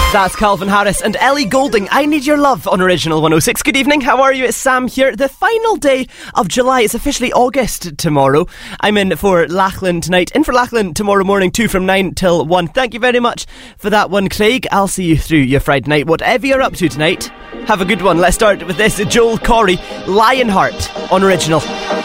That's Calvin Harris and Ellie Goulding. I Need Your Love on Original 106. Good evening, how are you? It's Sam here. The final day of July. It's officially August tomorrow. I'm in for Lachlan tonight. In for Lachlan tomorrow morning too, from 9 till 1. Thank you very much for that one, Craig. I'll see you through your Friday night. Whatever you're up to tonight, have a good one. Let's start with this. Joel Corey, Lionheart on Original.